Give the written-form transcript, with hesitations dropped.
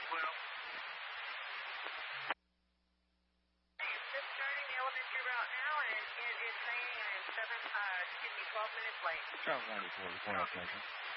12. Just starting the elementary route now, and it is saying I am 12 minutes late. Charles 94, report out,